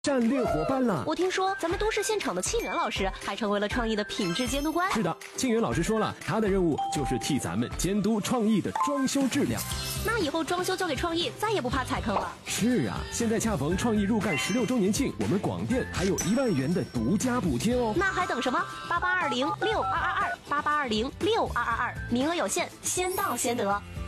战略伙伴了！ 我听说咱们都市现场的庆元老师还成为了创意的品质监督官。 是的，庆元老师说了，他的任务就是替咱们监督创意的装修质量。 那以后装修交给创意，再也不怕踩坑了。 是啊，现在恰逢创意入干16周年庆，我们广电还有1万元的独家补贴哦。 那还等什么？88206222，88206222，名额有限，先到先得。